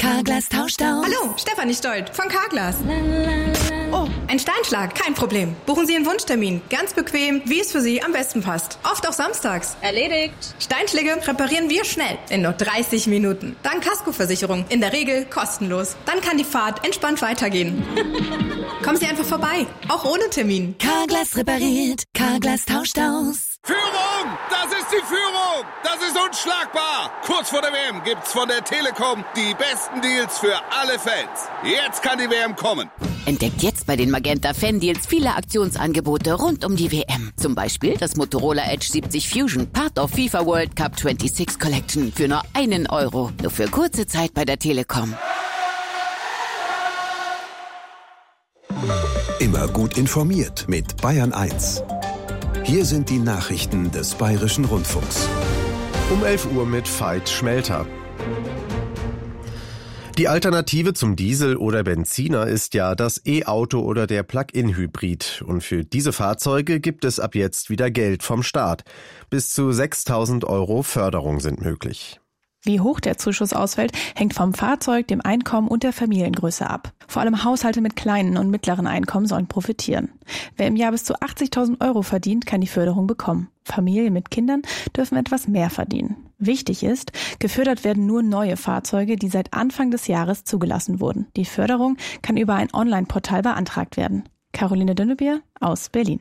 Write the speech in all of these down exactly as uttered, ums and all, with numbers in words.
Carglass tauscht aus. Hallo, Stefanie Stolt von Carglass. Oh, ein Steinschlag, kein Problem. Buchen Sie Ihren Wunschtermin. Ganz bequem, wie es für Sie am besten passt. Oft auch samstags. Erledigt. Steinschläge reparieren wir schnell, in nur dreißig Minuten. Dank Kaskoversicherung, in der Regel kostenlos. Dann kann die Fahrt entspannt weitergehen. Kommen Sie einfach vorbei, auch ohne Termin. Carglass repariert, Carglass tauscht aus. Führung! Das ist die Führung! Das ist unschlagbar! Kurz vor der W M gibt's von der Telekom die besten Deals für alle Fans. Jetzt kann die W M kommen. Entdeckt jetzt bei den Magenta Fan Deals viele Aktionsangebote rund um die W M. Zum Beispiel das Motorola Edge siebzig Fusion, Part of FIFA World Cup sechsundzwanzig Collection für nur einen Euro. Nur für kurze Zeit bei der Telekom. Immer gut informiert mit Bayern eins. Hier sind die Nachrichten des Bayerischen Rundfunks. Um elf Uhr mit Veit Schmelter. Die Alternative zum Diesel oder Benziner ist ja das E-Auto oder der Plug-in-Hybrid. Und für diese Fahrzeuge gibt es ab jetzt wieder Geld vom Staat. Bis zu sechstausend Euro Förderung sind möglich. Wie hoch der Zuschuss ausfällt, hängt vom Fahrzeug, dem Einkommen und der Familiengröße ab. Vor allem Haushalte mit kleinen und mittleren Einkommen sollen profitieren. Wer im Jahr bis zu achtzigtausend Euro verdient, kann die Förderung bekommen. Familien mit Kindern dürfen etwas mehr verdienen. Wichtig ist, gefördert werden nur neue Fahrzeuge, die seit Anfang des Jahres zugelassen wurden. Die Förderung kann über ein Online-Portal beantragt werden. Caroline Dünnebier aus Berlin.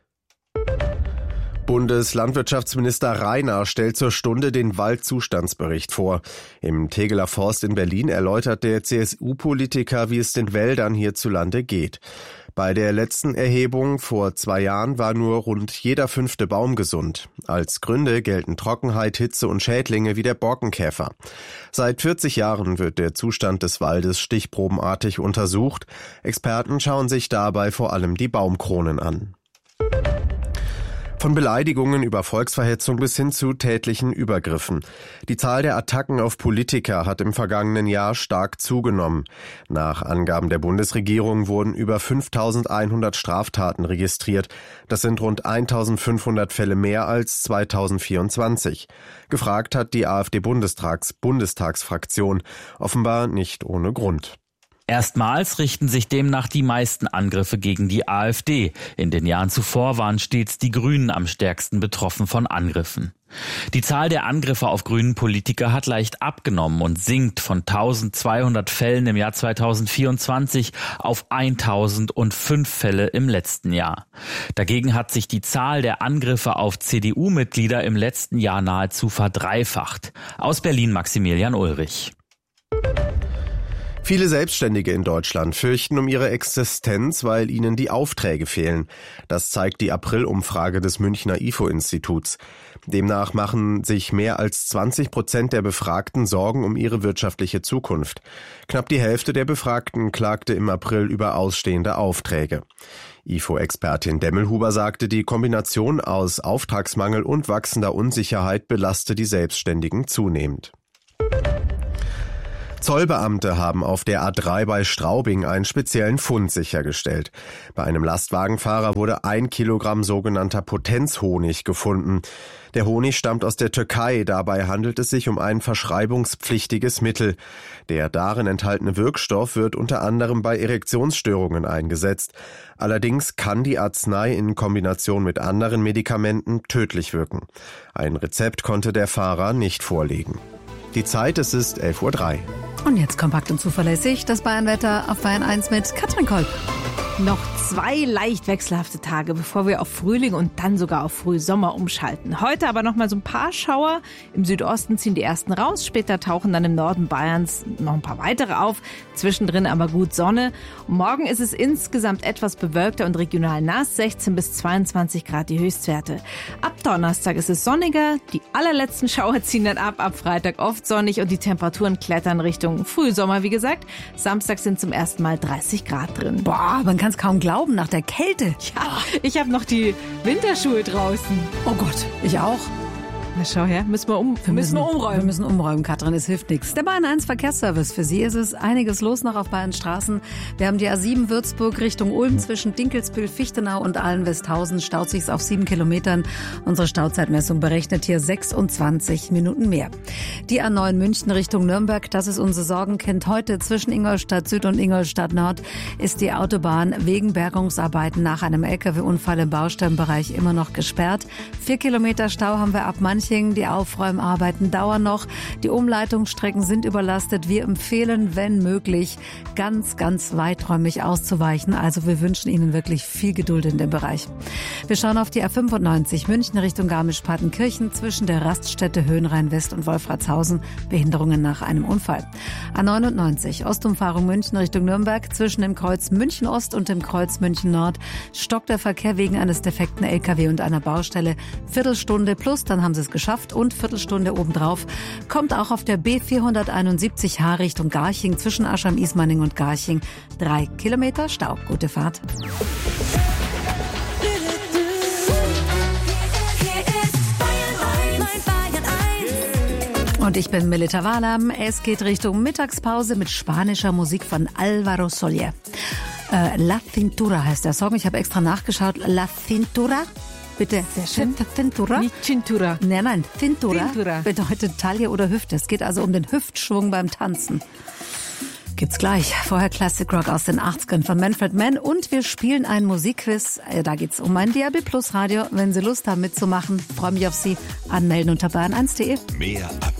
Bundeslandwirtschaftsminister Rainer stellt zur Stunde den Waldzustandsbericht vor. Im Tegeler Forst in Berlin erläutert der C S U-Politiker, wie es den Wäldern hierzulande geht. Bei der letzten Erhebung vor zwei Jahren war nur rund jeder fünfte Baum gesund. Als Gründe gelten Trockenheit, Hitze und Schädlinge wie der Borkenkäfer. Seit vierzig Jahren wird der Zustand des Waldes stichprobenartig untersucht. Experten schauen sich dabei vor allem die Baumkronen an. Von Beleidigungen über Volksverhetzung bis hin zu tätlichen Übergriffen. Die Zahl der Attacken auf Politiker hat im vergangenen Jahr stark zugenommen. Nach Angaben der Bundesregierung wurden über fünftausendeinhundert Straftaten registriert. Das sind rund eintausendfünfhundert Fälle mehr als zweitausendvierundzwanzig. Gefragt hat die AfD-Bundestags- Bundestagsfraktion, offenbar nicht ohne Grund. Erstmals richten sich demnach die meisten Angriffe gegen die AfD. In den Jahren zuvor waren stets die Grünen am stärksten betroffen von Angriffen. Die Zahl der Angriffe auf grünen Politiker hat leicht abgenommen und sinkt von eintausendzweihundert Fällen im Jahr zweitausendvierundzwanzig auf eintausendfünf Fälle im letzten Jahr. Dagegen hat sich die Zahl der Angriffe auf C D U-Mitglieder im letzten Jahr nahezu verdreifacht. Aus Berlin Maximilian Ulrich. Viele Selbstständige in Deutschland fürchten um ihre Existenz, weil ihnen die Aufträge fehlen. Das zeigt die April-Umfrage des Münchner I F O-Instituts. Demnach machen sich mehr als zwanzig Prozent der Befragten Sorgen um ihre wirtschaftliche Zukunft. Knapp die Hälfte der Befragten klagte im April über ausstehende Aufträge. I F O-Expertin Demmelhuber sagte, die Kombination aus Auftragsmangel und wachsender Unsicherheit belaste die Selbstständigen zunehmend. Zollbeamte haben auf der A drei bei Straubing einen speziellen Fund sichergestellt. Bei einem Lastwagenfahrer wurde ein Kilogramm sogenannter Potenzhonig gefunden. Der Honig stammt aus der Türkei, dabei handelt es sich um ein verschreibungspflichtiges Mittel. Der darin enthaltene Wirkstoff wird unter anderem bei Erektionsstörungen eingesetzt. Allerdings kann die Arznei in Kombination mit anderen Medikamenten tödlich wirken. Ein Rezept konnte der Fahrer nicht vorlegen. Die Zeit, es ist elf Uhr drei. Und jetzt kompakt und zuverlässig das Bayernwetter auf Bayern eins mit Katrin Kolb. Noch zwei leicht wechselhafte Tage, bevor wir auf Frühling und dann sogar auf Frühsommer umschalten. Heute aber noch mal so ein paar Schauer. Im Südosten ziehen die ersten raus. Später tauchen dann im Norden Bayerns noch ein paar weitere auf. Zwischendrin aber gut Sonne. Und morgen ist es insgesamt etwas bewölkter und regional nass. sechzehn bis zweiundzwanzig Grad die Höchstwerte. Ab Donnerstag ist es sonniger. Die allerletzten Schauer ziehen dann ab. Ab Freitag oft sonnig und die Temperaturen klettern Richtung Frühsommer, wie gesagt. Samstag sind zum ersten Mal dreißig Grad drin. Boah, man kann es kaum glauben, nach der Kälte. Ja, ich habe noch die Winterschuhe draußen. Oh Gott, ich auch. Na schau her, müssen wir, um, Wir müssen wir umräumen. Wir müssen umräumen, Katrin, es hilft nichts. Der Bayern eins Verkehrsservice. Für Sie ist es einiges los noch auf Bayern Straßen. Wir haben die A sieben Würzburg Richtung Ulm zwischen Dinkelsbühl, Fichtenau und Ahlen-Westhausen. Staut sich's auf sieben Kilometern. Unsere Stauzeitmessung berechnet hier sechsundzwanzig Minuten mehr. Die A neun München Richtung Nürnberg, das ist unser Sorgenkind. Heute zwischen Ingolstadt Süd und Ingolstadt Nord ist die Autobahn wegen Bergungsarbeiten nach einem L K W-Unfall im Baustellenbereich immer noch gesperrt. Vier Kilometer Stau haben wir ab Manching. Die Aufräumarbeiten dauern noch. Die Umleitungsstrecken sind überlastet. Wir empfehlen, wenn möglich, ganz, ganz weiträumig auszuweichen. Also wir wünschen Ihnen wirklich viel Geduld in dem Bereich. Wir schauen auf die A fünfundneunzig München Richtung Garmisch-Partenkirchen zwischen der Raststätte Höhenrhein-West und Wolfratshausen. Behinderungen nach einem Unfall. A neunundneunzig Ostumfahrung München Richtung Nürnberg zwischen dem Kreuz München Ost und dem Kreuz München Nord stockt der Verkehr wegen eines defekten L K W und einer Baustelle. Viertelstunde plus, dann haben Sie es geschafft, und Viertelstunde obendrauf. Kommt auch auf der B vierhunderteinundsiebzig H Richtung Garching zwischen Aschheim-Ismaning und Garching. Drei Kilometer Stau. Gute Fahrt. Und ich bin Melita Wahlam. Es geht Richtung Mittagspause mit spanischer Musik von Alvaro Soler. Äh, La Cintura heißt der Song. Ich habe extra nachgeschaut. La Cintura. Bitte. Sehr schön. Cintura? Nicht Cintura. Nein, nein. Cintura, Cintura bedeutet Taille oder Hüfte. Es geht also um den Hüftschwung beim Tanzen. Gibt's gleich. Vorher Classic Rock aus den achtzigern von Manfred Mann. Und wir spielen ein Musikquiz. Da geht's um ein D A B Plus Radio. Wenn Sie Lust haben mitzumachen, freue mich auf Sie. Anmelden unter bayern eins punkt de. Mehr ab